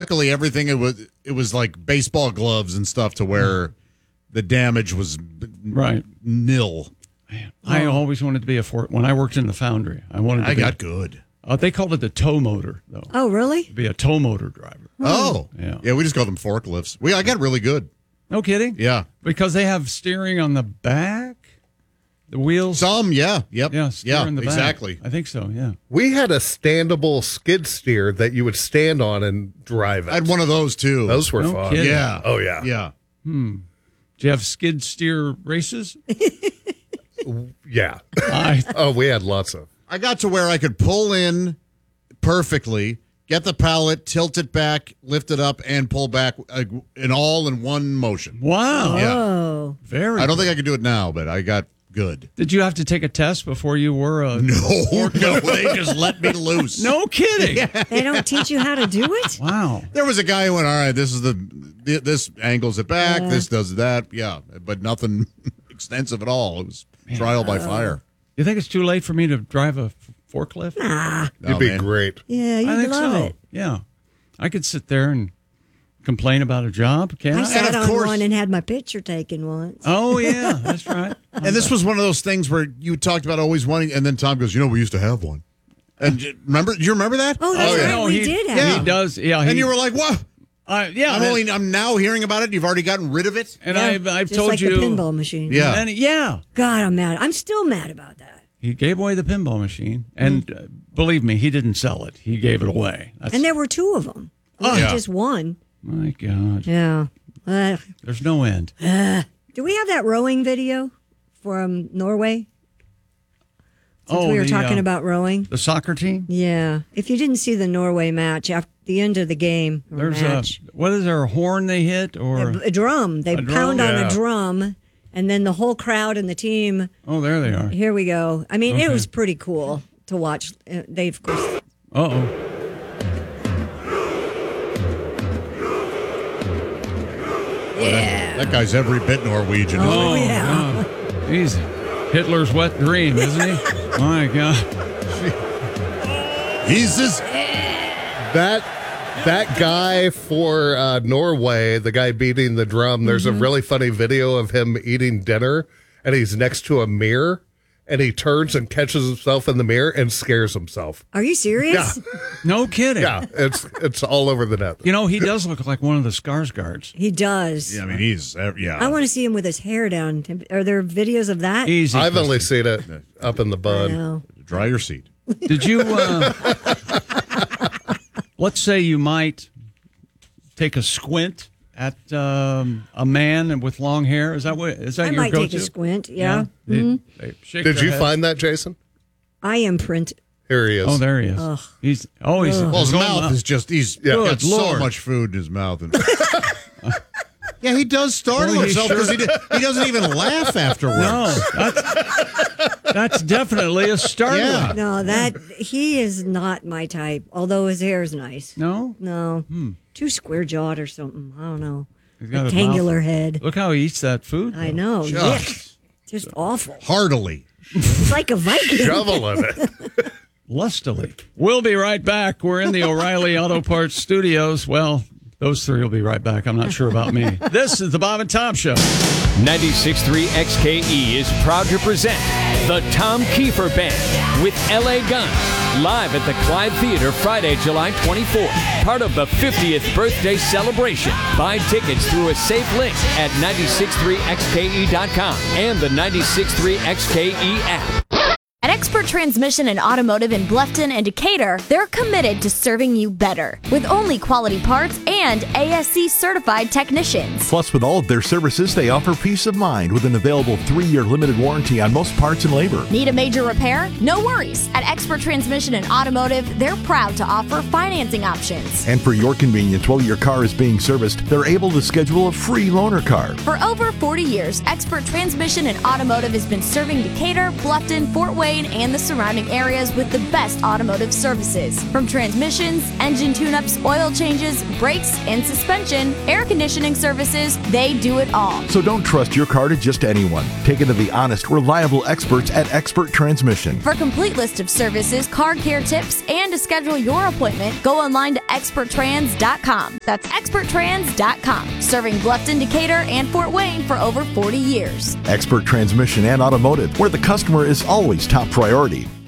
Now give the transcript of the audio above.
luckily everything it was like baseball gloves and stuff to where the damage was nil. Man, I always wanted to be when I worked in the foundry. I got good. They called it the tow motor, though. Oh, really? To be a tow motor driver. Oh, yeah. We just call them forklifts. I got really good. No kidding? Yeah. Because they have steering on the back, the wheels. Some, yeah. Yep. Yeah, steer in the back. Exactly. I think so, yeah. We had a standable skid steer that you would stand on and drive it. I had one of those, too. Those were fun. Kidding. Yeah. Oh, yeah. Yeah. Do you have skid steer races? Yeah. We had lots of. I got to where I could pull in perfectly, get the pallet, tilt it back, lift it up, and pull back in one motion. Wow. Oh. Yeah. Very I don't think I could do it now, but I got good. Did you have to take a test before you were a... No, they just let me loose. No kidding. Yeah. They don't teach you how to do it? Wow. There was a guy who went, all right, this is this angles it back, this does that. Yeah, but nothing extensive at all. It was trial by fire. You think it's too late for me to drive a forklift? You'd be great. Yeah, I you'd think love so. it. Yeah. I could sit there and complain about a job, can't I I? sat of on course- one and had my picture taken once. Oh, yeah, that's right. And this was one of those things where you talked about always wanting, and then Tom goes, we used to have one. And do you remember that? Oh, that's right. No, We did have yeah. He does, yeah. And you were like, what? Yeah. I'm now hearing about it. You've already gotten rid of it. And Yeah, I've just told like you. the pinball machine. Yeah. And yeah. God, I'm mad. I'm still mad about that. He gave away the pinball machine. And believe me, he didn't sell it. He gave it away. And there were two of them. Not yeah. just one. My God. Yeah. There's no end. Do we have that rowing video from Norway? Since we were talking about rowing. The soccer team? Yeah. If you didn't see the Norway match, after the end of the game, There's match, what is there, a horn they hit? Or a drum. They pound on a drum, and then the whole crowd and the team. Oh, there they are. Here we go. I mean, it was pretty cool to watch. They, of course. Uh-oh. Yeah. That guy's every bit Norwegian. Oh, yeah. God. He's Hitler's wet dream, isn't he? My God. He's just... That guy for Norway, the guy beating the drum, there's a really funny video of him eating dinner, and he's next to a mirror, and he turns and catches himself in the mirror and scares himself. Are you serious? Yeah. No kidding. Yeah, it's all over the net. You know, he does look like one of the Skarsgårds. He does. Yeah, I mean, he's... Yeah. I want to see him with his hair down. Are there videos of that? Easy. I've only seen it up in the bud. No. Dry your seat. Did you... let's say you might take a squint at a man with long hair. Is that I your might go-to? take a squint, yeah. They shake Did their you head. find that, Jason? I imprint. Here he is. Oh, there he is. Ugh. He's Well, his going mouth up. is just... He's Yeah. got Good Lord. so much food in his mouth. And... yeah, he does startle Well, he himself because sure- he doesn't even laugh afterwards. No, that's definitely a starter. Yeah. No, he is not my type, although his hair is nice. No? No. Too square jawed or something. I don't know. He's got a Rectangular mouth. head. Look how he eats that food. I though. know. Just- Just awful. Heartily. It's like a Viking. Shoveling it. Lustily. We'll be right back. We're in the O'Reilly Auto Parts studios. Well, those three will be right back. I'm not sure about me. This is the Bob and Tom Show. 96.3 XKE is proud to present the Tom Kiefer Band with L.A. Guns, live at the Clyde Theater Friday, July 24th. Part of the 50th birthday celebration. Buy tickets through a safe link at 963xke.com and the 96.3 XKE app. At Expert Transmission and Automotive in Bluffton and Decatur, they're committed to serving you better with only quality parts and ASC certified technicians. Plus, with all of their services, they offer peace of mind with an available 3-year limited warranty on most parts and labor. Need a major repair? No worries. At Expert Transmission and Automotive, they're proud to offer financing options. And for your convenience, while your car is being serviced, they're able to schedule a free loaner car. For over 40 years, Expert Transmission and Automotive has been serving Decatur, Bluffton, Fort Wayne, Wayne and the surrounding areas with the best automotive services. From transmissions, engine tune-ups, oil changes, brakes, and suspension, air conditioning services, they do it all. So don't trust your car to just anyone. Take it to the honest, reliable experts at Expert Transmission. For a complete list of services, car care tips, and to schedule your appointment, go online to experttrans.com. That's experttrans.com. Serving Bluffton, Decatur, and Fort Wayne for over 40 years. Expert Transmission and Automotive, where the customer is always top priority.